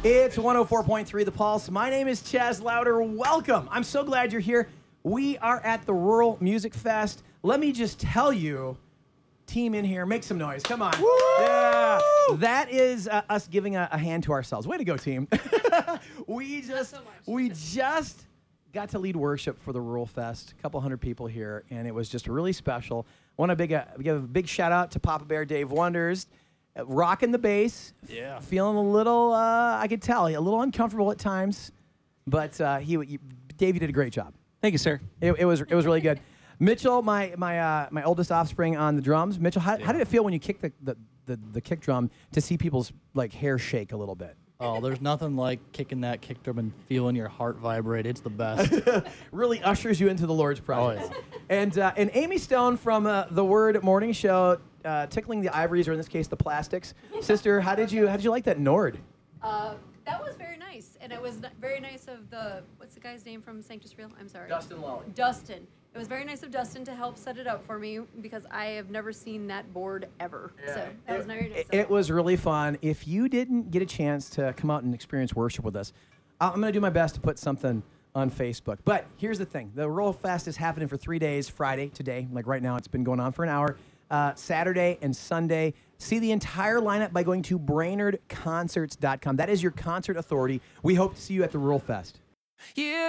It's 104.3 The Pulse. My name is Chaz Louder. Welcome. I'm so glad you're here. We are at the Rural Music Fest. Let me just tell you, team in here, make some noise. Come on. Woo! Yeah. That is us giving a hand to ourselves. Way to go, team. we just got to lead worship for the Rural Fest. A couple hundred people here, and it was just really special. I want to give a big shout out to Papa Bear Dave Wonders. Rocking the bass. Yeah. Feeling a little, I could tell, a little uncomfortable at times. But Dave, you did a great job. Thank you, sir. It was really good. Mitchell, my oldest offspring on the drums. Mitchell, how did it feel when you kicked the kick drum to see people's hair shake a little bit? Oh, there's nothing like kicking that kick drum and feeling your heart vibrate. It's the best. Really ushers you into the Lord's presence. Oh, yeah. And Amy Stone from the Word Morning Show, tickling the ivories, or in this case, the plastics. Sister, how did you like that Nord? That was very nice, and it was very nice of what's the guy's name from Sanctus Real? I'm sorry. Dustin Lally. Dustin. It was very nice of Dustin to help set it up for me because I have never seen that board ever. Yeah. So that was very nice. It was really fun. If you didn't get a chance to come out and experience worship with us, I'm going to do my best to put something on Facebook. But here's the thing. The Rural Fest is happening for 3 days, Friday, today. Like right now, it's been going on for an hour. Saturday and Sunday. See the entire lineup by going to BrainerdConcerts.com. That is your concert authority. We hope to see you at the Rural Fest. Yeah.